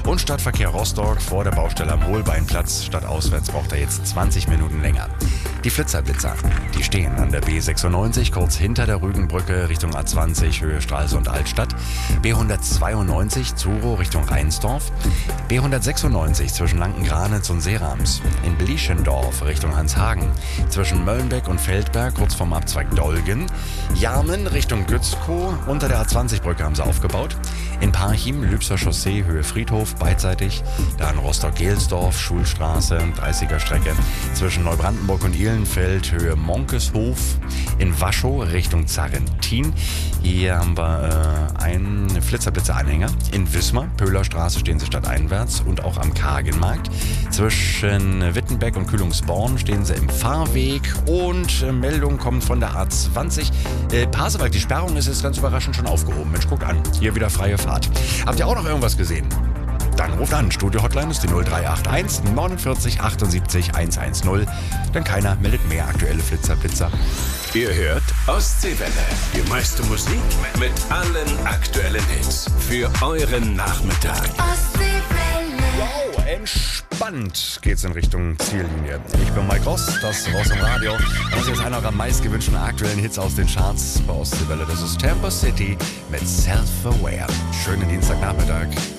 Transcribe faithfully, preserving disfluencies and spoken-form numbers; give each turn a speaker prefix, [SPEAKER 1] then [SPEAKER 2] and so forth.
[SPEAKER 1] Und Stadtverkehr Rostock vor der Baustelle am Holbeinplatz. Stadtauswärts braucht er jetzt zwanzig Minuten länger. Die Flitzerblitzer, die stehen an der B sechsundneunzig, kurz hinter der Rügenbrücke Richtung A zwanzig, Höhe Stralsund Altstadt. B hundertzweiundneunzig, Zuro Richtung Rheinsdorf. B hundertsechsundneunzig zwischen Lanken-Granitz und Seerams. In Blieschendorf Richtung Hanshagen. Zwischen Möllenbeck und Feldberg, kurz vorm Abzweig Dolgen. Jarmen Richtung Gützkow, unter der A zwanzig-Brücke haben sie aufgebaut. In Parchim, Lübser Chaussee, Höhe Friedhof, beidseitig. Da in Rostock-Gelsdorf, Schulstraße, dreißiger-Strecke. Zwischen Neubrandenburg und Ihlenfeld, Höhe Monkeshof. In Waschow Richtung Zarrentin. Hier haben wir äh, einen Flitzerblitzer-Anhänger. In Wismar, Pöhlerstraße, stehen sie stadteinwärts und auch am Kagenmarkt. Zwischen Wittenbeck und Kühlungsborn stehen sie im Fahrweg. Und äh, Meldung kommt von der A zwanzig. Äh, Pasewalk, die Sperrung ist jetzt ganz überraschend schon aufgehoben. Mensch, guckt an, hier wieder freie Fahrt. Habt ihr auch noch irgendwas gesehen? Dann ruft an. Studio-Hotline ist die null drei acht eins neunundvierzig achtundsiebzig hundertzehn. Denn keiner meldet mehr aktuelle Flitzerblitzer.
[SPEAKER 2] Ihr hört Ostseewelle. Die meiste Musik mit allen aktuellen Hits. Für euren Nachmittag.
[SPEAKER 3] Ostseewelle.
[SPEAKER 1] Wow, entspannt geht's in Richtung Ziellinie. Ich bin Mike Ross, das Ross im Radio. Das ist jetzt einer eurer meistgewünschten aktuellen Hits aus den Charts bei Ostseewelle. Das ist Tampa City mit Self-Aware. Schönen Dienstagnachmittag.